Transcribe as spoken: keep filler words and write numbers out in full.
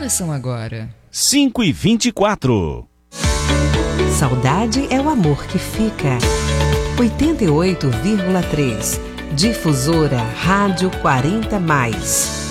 são agora cinco e vinte e quatro. Saudade é o amor que fica. oitenta e oito vírgula três. Difusora Rádio quarenta mais.